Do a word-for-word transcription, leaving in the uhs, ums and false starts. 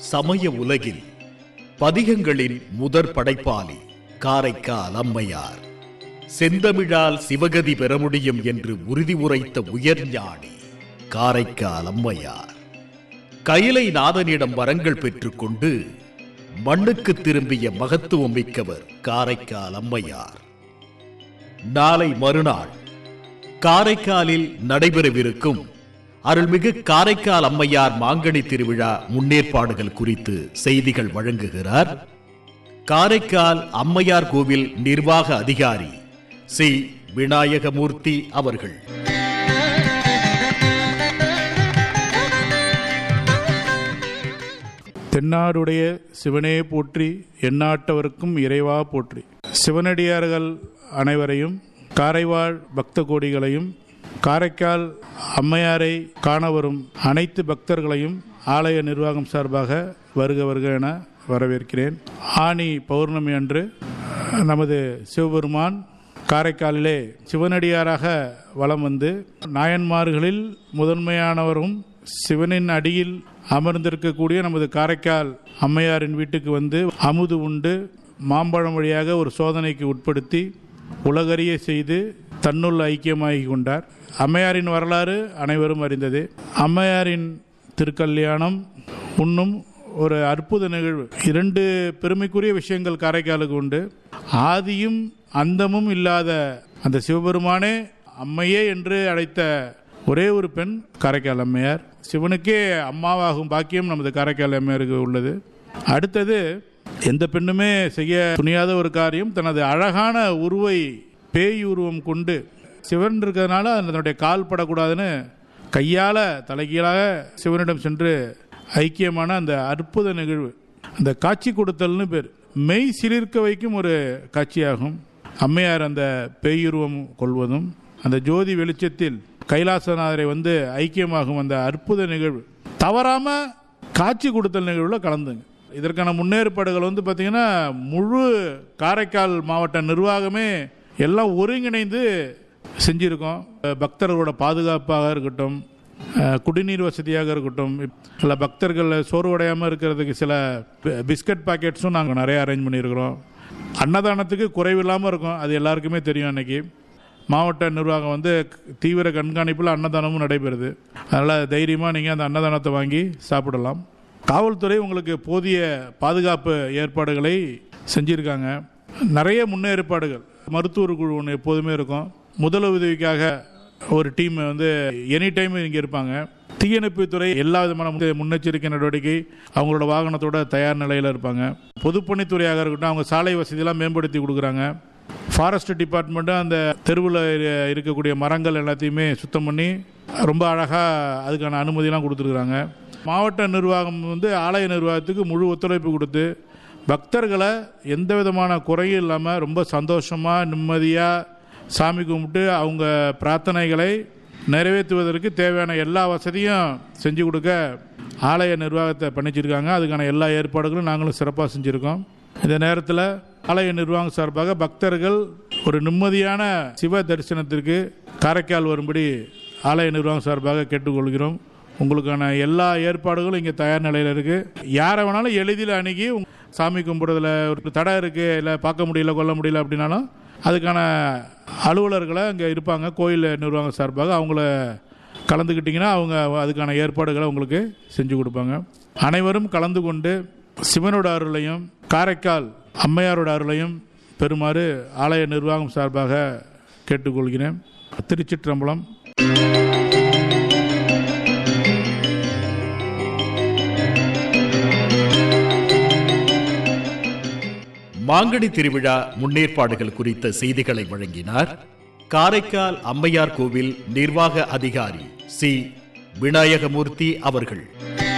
சமய உலகில் பதிகங்களின் முதற் படைப்பாளி காரைக்கால் அம்மையார். செந்தமிழால் சிவகதி பெற முடியும் என்று உறுதி உரைத்த உயர்ஞானி காரைக்கால் அம்மையார். கைலை நாதனிடம் வரங்கள் பெற்றுக்கொண்டு மண்ணுக்கு திரும்பிய மகத்துவம் மிக்கவர் காரைக்கால் அம்மையார். நாளை மறுநாள் காரைக்காலில் நடைபெறவிருக்கும் அருள்மிகு காரைக்கால் அம்மையார் மாங்கனி திருவிழா முன்னேற்பாடுகள் குறித்து செய்திகள் வழங்குகிறார் காரைக்கால் அம்மையார் கோவில் நிர்வாக அதிகாரி சி விநாயகமூர்த்தி அவர்கள். தென்னாடுடைய சிவனே போற்றி, எந்நாட்டவருக்கும் இறைவா போற்றி. சிவனடியார்கள் அனைவரையும், காரைவாழ் பக்த கோடிகளையும், காரைக்கால் அம்மையாரை காண வரும் அனைத்து பக்தர்களையும் ஆலய நிர்வாகம் சார்பாக வருக வருக என வரவேற்கிறேன். ஆனி பௌர்ணமி அன்று நமது சிவபெருமான் காரைக்காலிலே சிவனடியாராக வலம் வந்து நாயன்மார்களில் முதன்மையானவரும் சிவனின் அடியில் அமர்ந்திருக்கக்கூடிய நமது காரைக்கால் அம்மையாரின் வீட்டுக்கு வந்து அமுது உண்டு மாம்பழம் வழியாக ஒரு சோதனைக்கு உட்படுத்தி உலகறிய செய்து தன்னுள் ஐக்கியமாகி கொண்டார். அம்மையாரின் வரலாறு அனைவரும் அறிந்தது. அம்மையாரின் திருக்கல்யாணம் உண்ணும் ஒரு அற்புத நிகழ்வு. இரண்டு பெருமைக்குரிய விஷயங்கள் காரைக்காலுக்கு உண்டு. ஆதியும் அந்தமும் இல்லாத அந்த சிவபெருமானே அம்மையே என்று அழைத்த ஒரே ஒரு பெண் காரைக்கால் அம்மையார். சிவனுக்கே அம்மாவாகும் பாக்கியம் நமது காரைக்கால் அம்மையாருக்கு உள்ளது. அடுத்தது, எந்த பெண்ணுமே செய்ய துணியாத ஒரு காரியம், தனது அழகான உருவை பேய் உருவம் கொண்டு சிவன் இருக்கிறதுனால அதனுடைய கால் படக்கூடாதுன்னு கையால் தலைகீழாக சிவனிடம் சென்று ஐக்கியமான அந்த அற்புத நிகழ்வு, அந்த காட்சி கொடுத்தல்னு பேர். மெய் சிலிர்க்க வைக்கும் ஒரு காட்சியாகும். அம்மையார் அந்த பேயுருவம் கொள்வதும் அந்த ஜோதி வெளிச்சத்தில் கைலாசநாதரை வந்து ஐக்கியமாகும் அந்த அற்புத நிகழ்வு தவறாமல் காட்சி கொடுத்தல் நிகழ்வில் கலந்துங்க. இதற்கான முன்னேற்பாடுகள் வந்து பார்த்திங்கன்னா முழு காரைக்கால் மாவட்ட நிர்வாகமே எல்லாம் ஒருங்கிணைந்து செஞ்சுருக்கோம். பக்தர்களோட பாதுகாப்பாக இருக்கட்டும், குடிநீர் வசதியாக இருக்கட்டும், சில பக்தர்கள் சோர்வடையாமல் இருக்கிறதுக்கு சில பிஸ்கட் பாக்கெட்ஸும் நாங்கள் நிறைய அரேஞ்ச் பண்ணியிருக்கிறோம். அன்னதானத்துக்கு குறைவில்லாமல் இருக்கும், அது எல்லாருக்குமே தெரியும். அன்றைக்கி மாவட்ட நிர்வாகம் வந்து தீவிர கண்காணிப்பில் அன்னதானமும் நடைபெறுது. அதனால் தைரியமாக நீங்கள் அந்த அன்னதானத்தை வாங்கி சாப்பிடலாம். காவல்துறை உங்களுக்கு போதிய பாதுகாப்பு ஏற்பாடுகளை செஞ்சுருக்காங்க. நிறைய முன்னேற்பாடுகள், மருத்துவர் குழு ஒன்று எப்போதுமே இருக்கும். முதலுதவிக்காக ஒரு டீம் வந்து எனி டைம் இங்கே இருப்பாங்க. தீயணைப்புத்துறை எல்லா விதமான முன்னெச்சரிக்கை நடவடிக்கை அவங்களோட வாகனத்தோட தயார் நிலையில் இருப்பாங்க. பொதுப்பணித்துறையாக இருக்கட்டும், அவங்க சாலை வசதியெல்லாம் மேம்படுத்தி கொடுக்குறாங்க. ஃபாரஸ்ட் டிபார்ட்மெண்ட்டும் அந்த தெருவில் இருக்கக்கூடிய மரங்கள் எல்லாத்தையுமே சுத்தம் பண்ணி ரொம்ப அழகாக அதுக்கான அனுமதியெல்லாம் கொடுத்துருக்குறாங்க. மாவட்ட நிர்வாகம் வந்து ஆலய நிர்வாகத்துக்கு முழு ஒத்துழைப்பு கொடுத்து பக்தர்களை எந்த விதமான குறையும் இல்லாமல் ரொம்ப சந்தோஷமாக நிம்மதியாக சாமி கும்பிட்டு அவங்க பிரார்த்தனைகளை நிறைவேற்றுவதற்கு தேவையான எல்லா வசதியும் செஞ்சு கொடுக்க ஆலய நிர்வாகத்தை பண்ணிச்சிருக்காங்க. அதுக்கான எல்லா ஏற்பாடுகளும் நாங்களும் சிறப்பாக செஞ்சுருக்கோம். இந்த நேரத்தில் ஆலய நிர்வாகம் சார்பாக பக்தர்கள் ஒரு நிம்மதியான சிவ தரிசனத்திற்கு காரைக்கால் வரும்படி ஆலய நிர்வாகம் சார்பாக கேட்டுக்கொள்கிறோம். உங்களுக்கான எல்லா ஏற்பாடுகளும் இங்கே தயார் நிலையில் இருக்குது. யாரை வேணாலும் எளிதில் அணுகி சாமி கும்பிட்றதுல ஒரு தடை இருக்குது, இல்லை பார்க்க முடியல கொள்ள முடியல அப்படின்னாலும் அதுக்கான அலுவலர்களை அங்கே இருப்பாங்க கோயில் நிர்வாகம் சார்பாக. அவங்கள கலந்துக்கிட்டிங்கன்னா அவங்க அதுக்கான ஏற்பாடுகளை உங்களுக்கு செஞ்சு கொடுப்பாங்க. அனைவரும் கலந்து கொண்டு சிவனோட அருளையும் காரைக்கால் அம்மையாரோட அருளையும் பெறுமாறு ஆலய நிர்வாகம் சார்பாக கேட்டுக்கொள்கிறேன். திருச்சிற்றம்பலம். மாங்கனி திருவிழா முன்னேற்பாடுகள் குறித்த செய்திகளை வழங்கினார் காரைக்கால் அம்மையார் கோவில் நிர்வாக அதிகாரி சி விநாயகமூர்த்தி அவர்கள்.